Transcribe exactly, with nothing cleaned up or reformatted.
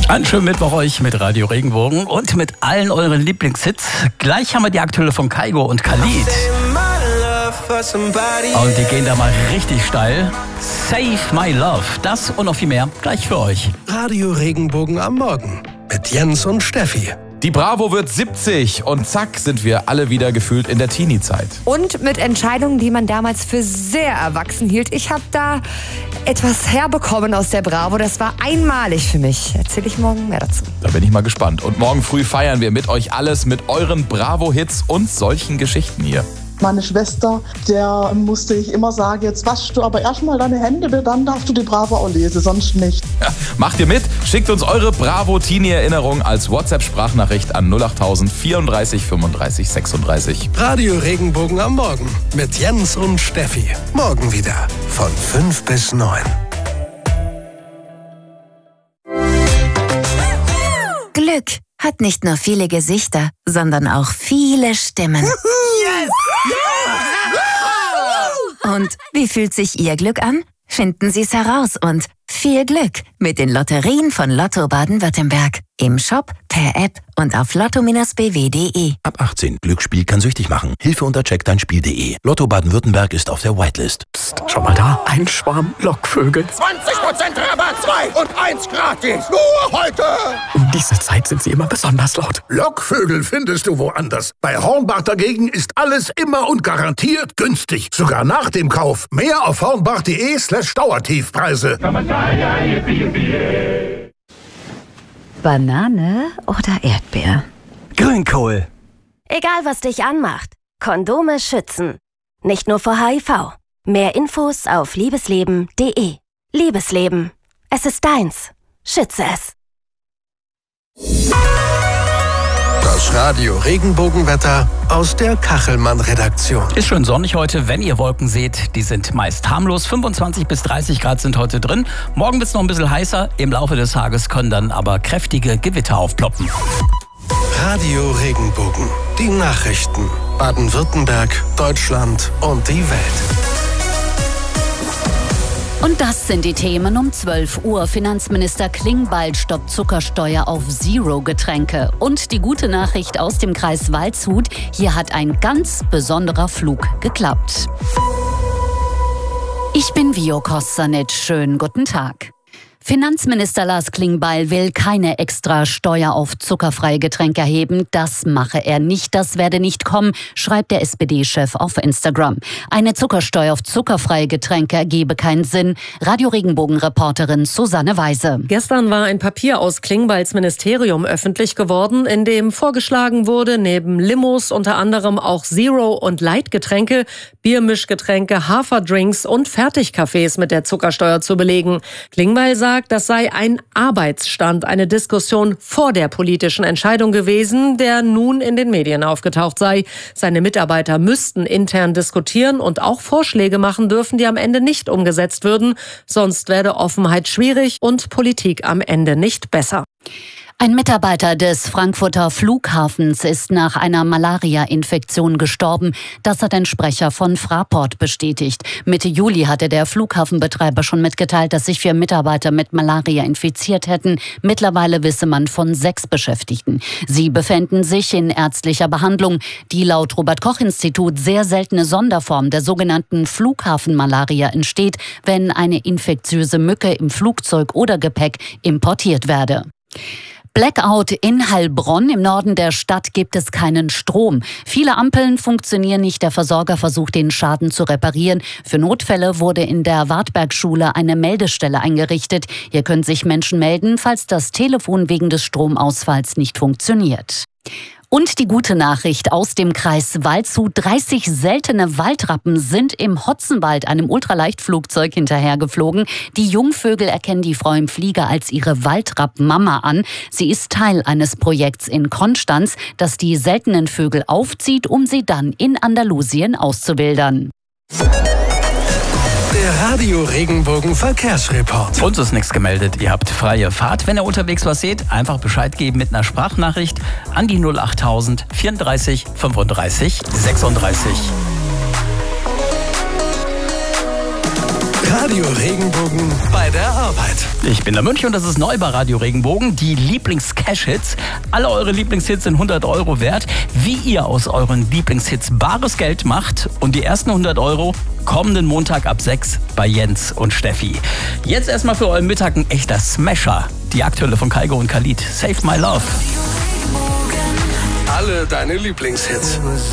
Einen schönen Mittwoch euch mit Radio Regenbogen und mit allen euren Lieblingshits. Gleich haben wir die aktuelle von Kygo und Khalid. Und die gehen da mal richtig steil. Save My Love. Das und noch viel mehr gleich für euch. Radio Regenbogen am Morgen mit Jens und Steffi. Die Bravo wird siebzig und zack sind wir alle wieder gefühlt in der Teenie-Zeit. Und mit Entscheidungen, die man damals für sehr erwachsen hielt. Ich habe da etwas herbekommen aus der Bravo. Das war einmalig für mich. Erzähle ich morgen mehr dazu. Da bin ich mal gespannt. Und morgen früh feiern wir mit euch alles mit euren Bravo-Hits und solchen Geschichten hier. Meine Schwester, der musste ich immer sagen, jetzt waschst du aber erstmal deine Hände, dann darfst du die Bravo auch lesen, sonst nicht. Ja, macht ihr mit? Schickt uns eure Bravo-Teenie-Erinnerung als WhatsApp-Sprachnachricht an null acht tausend vierunddreißig fünfunddreißig sechsunddreißig. Radio Regenbogen am Morgen mit Jens und Steffi. Morgen wieder von fünf bis neun. Glück hat nicht nur viele Gesichter, sondern auch viele Stimmen. Yes! Und wie fühlt sich Ihr Glück an? Finden Sie es heraus und viel Glück mit den Lotterien von Lotto Baden-Württemberg. Im Shop, per App und auf lotto b w punkt de. Ab achtzehn. Glücksspiel kann süchtig machen. Hilfe unter check dein spiel punkt de. Lotto Baden-Württemberg ist auf der Whitelist. Psst, schau mal da. Ein Schwarm Lockvögel. zwanzig Prozent Rabatt, zwei und eins gratis. Nur heute. Um diese Zeit sind sie immer besonders laut. Lockvögel findest du woanders. Bei Hornbach dagegen ist alles immer und garantiert günstig. Sogar nach dem Kauf. Mehr auf hornbach punkt de slash Dauertiefpreise. Banane oder Erdbeer? Grünkohl. Egal, was dich anmacht. Kondome schützen. Nicht nur vor H I V. Mehr Infos auf liebesleben punkt de. Liebesleben. Es ist deins. Schütze es. Das Radio Regenbogenwetter aus der Kachelmann-Redaktion. Ist schön sonnig heute, wenn ihr Wolken seht. Die sind meist harmlos. fünfundzwanzig bis dreißig Grad sind heute drin. Morgen wird es noch ein bisschen heißer. Im Laufe des Tages können dann aber kräftige Gewitter aufploppen. Radio Regenbogen. Die Nachrichten. Baden-Württemberg, Deutschland und die Welt. Und das sind die Themen um zwölf Uhr. Finanzminister Klingbeil stoppt Zuckersteuer auf Zero-Getränke. Und die gute Nachricht aus dem Kreis Waldshut: Hier hat ein ganz besonderer Flug geklappt. Ich bin Vio Kostanic. Schönen guten Tag. Finanzminister Lars Klingbeil will keine extra Steuer auf zuckerfreie Getränke erheben. Das mache er nicht, das werde nicht kommen, schreibt der S P D-Chef auf Instagram. Eine Zuckersteuer auf zuckerfreie Getränke ergebe keinen Sinn. Radio Regenbogen-Reporterin Susanne Weise. Gestern war ein Papier aus Klingbeils Ministerium öffentlich geworden, in dem vorgeschlagen wurde, neben Limos unter anderem auch Zero- und Light-Getränke, Biermischgetränke, Haferdrinks und Fertigkaffees mit der Zuckersteuer zu belegen. Klingbeil sagt, das sei ein Arbeitsstand, eine Diskussion vor der politischen Entscheidung gewesen, der nun in den Medien aufgetaucht sei. Seine Mitarbeiter müssten intern diskutieren und auch Vorschläge machen dürfen, die am Ende nicht umgesetzt würden. Sonst werde Offenheit schwierig und Politik am Ende nicht besser. Ein Mitarbeiter des Frankfurter Flughafens ist nach einer Malaria-Infektion gestorben. Das hat ein Sprecher von Fraport bestätigt. Mitte Juli hatte der Flughafenbetreiber schon mitgeteilt, dass sich vier Mitarbeiter mit Malaria infiziert hätten. Mittlerweile wisse man von sechs Beschäftigten. Sie befänden sich in ärztlicher Behandlung. Die laut Robert-Koch-Institut sehr seltene Sonderform der sogenannten Flughafenmalaria entsteht, wenn eine infektiöse Mücke im Flugzeug oder Gepäck importiert werde. Blackout in Heilbronn. Im Norden der Stadt gibt es keinen Strom. Viele Ampeln funktionieren nicht. Der Versorger versucht, den Schaden zu reparieren. Für Notfälle wurde in der Wartbergschule eine Meldestelle eingerichtet. Hier können sich Menschen melden, falls das Telefon wegen des Stromausfalls nicht funktioniert. Und die gute Nachricht aus dem Kreis Waldshut: dreißig seltene Waldrappen sind im Hotzenwald einem Ultraleichtflugzeug hinterhergeflogen. Die Jungvögel erkennen die Frau im Flieger als ihre Waldrapp-Mama an. Sie ist Teil eines Projekts in Konstanz, das die seltenen Vögel aufzieht, um sie dann in Andalusien auszuwildern. Der Radio Regenbogen Verkehrsreport. Uns ist nichts gemeldet. Ihr habt freie Fahrt. Wenn ihr unterwegs was seht, einfach Bescheid geben mit einer Sprachnachricht an die null acht tausend vierunddreißig fünfunddreißig sechsunddreißig. Radio Regenbogen bei der Arbeit. Ich bin der Münch und das ist neu bei Radio Regenbogen. Die Lieblings-Cash-Hits. Alle eure Lieblingshits sind hundert Euro wert. Wie ihr aus euren Lieblingshits bares Geld macht und die ersten hundert Euro kommenden Montag ab sechs bei Jens und Steffi. Jetzt erstmal für euren Mittag ein echter Smasher. Die aktuelle von Kygo und Khalid. Save My Love. Alle deine Lieblingshits.